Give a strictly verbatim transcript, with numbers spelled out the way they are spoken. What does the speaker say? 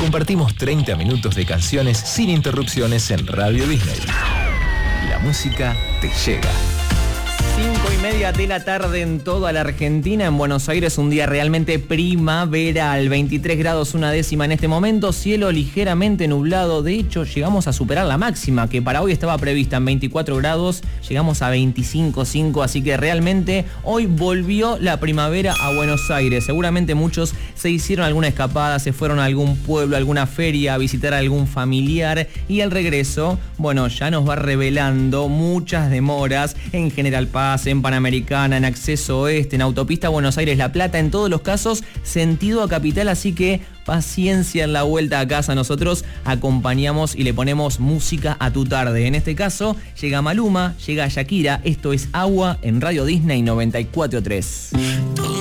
compartimos treinta minutos de canciones sin interrupciones en Radio Disney. La música te llega. Cinco y media de la tarde en toda la Argentina. En Buenos Aires un día realmente primaveral. veintitrés grados una décima en este momento. Cielo ligeramente nublado. De hecho, llegamos a superar la máxima, que para hoy estaba prevista en veinticuatro grados. Llegamos a veinticinco punto cinco. Así que realmente hoy volvió la primavera a Buenos Aires. Seguramente muchos se hicieron alguna escapada, se fueron a algún pueblo, a alguna feria, a visitar a algún familiar. Y al regreso, bueno, ya nos va revelando muchas demoras en General Paz, en Panamericana, en Acceso Oeste, en Autopista Buenos Aires-La Plata, en todos los casos sentido a Capital, así que paciencia en la vuelta a casa. Nosotros acompañamos y le ponemos música a tu tarde. En este caso llega Maluma, llega Shakira, esto es Agua en Radio Disney noventa y cuatro punto tres.